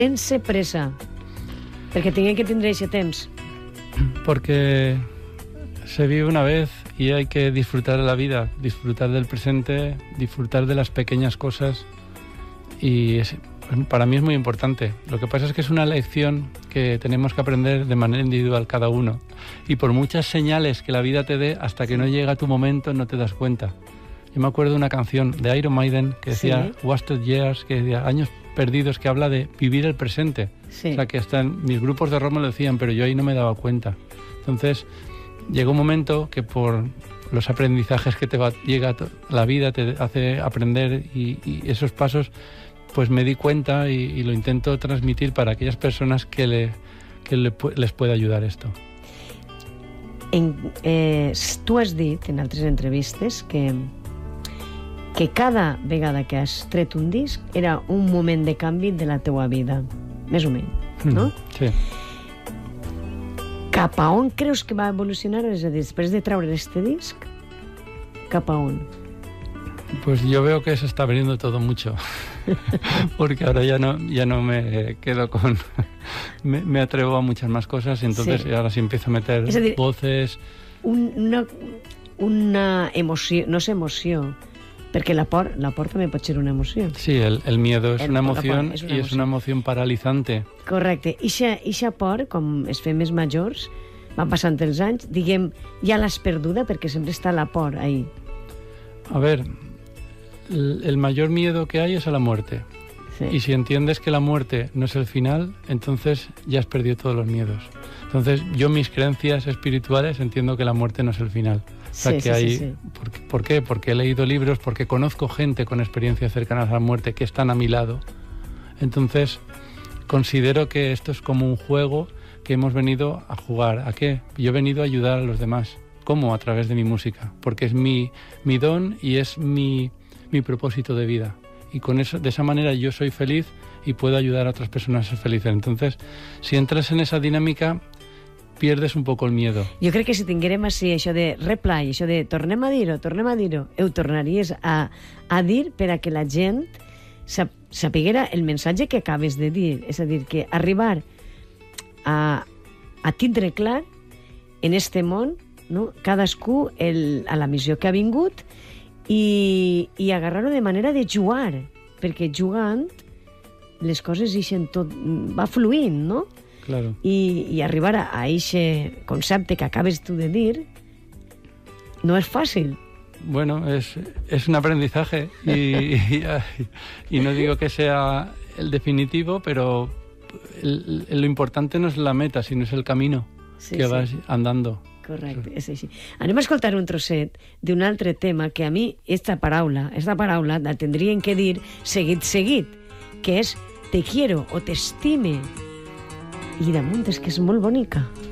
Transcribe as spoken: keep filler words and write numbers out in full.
sense pressa, perquè tenien que tindre ese temps. Porque se vive una vez y hay que disfrutar de la vida, disfrutar del presente, disfrutar de las pequeñas cosas, y es, para mí es muy importante. Lo que pasa es que es una lección que tenemos que aprender de manera individual cada uno, y por muchas señales que la vida te dé, hasta que no llega tu momento no te das cuenta. Yo me acuerdo de una canción de Iron Maiden que decía sí. Wasted Years, que decía años perdidos, que habla de vivir el presente. Sí. O sea, que hasta en mis grupos de rock me lo decían, pero yo ahí no me daba cuenta. Entonces, llegó un momento que por los aprendizajes que te va, llega la vida, te hace aprender, y, y esos pasos, pues me di cuenta y, y lo intento transmitir para aquellas personas que, le, que le, les pueda ayudar esto. En, eh, tu has dit en altres entrevistes que que cada vegada que has tret un disc era un moment de canvi de la teua vida, més o menys, no? Mm, sí. Cap a on creus que va evolucionar? És a dir, després de treure este disc, cap a on? Pues yo veo que se está abriendo todo mucho, porque ahora ya no, ya no me quedo con... me, me atrevo a muchas más cosas, y entonces sí. ahora sí empiezo a meter és a dir, voces... Un, una, una emoció, no sé, emoció, perquè la por, la por també pot ser una emoció. Sí, el, el miedo es el, una emoción es una y emoció. Es una emoción paralizante. Correcte. Ixa, ixa por, com es fem més majors, van passant els anys, diguem, ja l'has perduda perquè sempre està la por ahí. A ver, el, el mayor miedo que hay es a la muerte. Sí. Y si entiendes que la muerte no es el final, entonces ya has perdido todos los miedos. Entonces, yo mis creencias espirituales entiendo que la muerte no es el final. O sea, sí, que sí, hay, sí, sí. ¿por, ¿Por qué? Porque he leído libros, porque conozco gente con experiencias cercanas a la muerte que están a mi lado. Entonces, considero que esto es como un juego que hemos venido a jugar. ¿A qué? Yo he venido a ayudar a los demás. ¿Cómo? A través de mi música. Porque es mi, mi don y es mi, mi propósito de vida. Y con eso, de esa manera yo soy feliz y puedo ayudar a otras personas a ser felices. Entonces, si entras en esa dinámica, pierdes un poco el miedo. Jo crec que si tinguérem així això de replay, això de tornem a dir-ho, tornem a dir-ho, ho tornaries a, a dir per a que la gent sap, sapiguera el missatge que acabes de dir. És a dir, que arribar a, a tindre clar en este món, no? Cadascú el, a la missió que ha vingut, i, i agarrar-ho de manera de jugar, perquè jugant les coses ixen tot, va fluint, no? Claro. I, i arribar a aquest concepte que acabes tu de dir no es fácil. Bueno, es, es un aprendizaje y, y, y no digo que sea el definitivo, pero el, lo importante no es la meta, sino es el camino sí, que sí. vas andando. Correcte, és així. Anem a escoltar un trosset d'un altre tema que a mi esta paraula, esta paraula la tindrien que dir seguit, seguit, que és te quiero o t'estime. I damunt és que és molt bonica.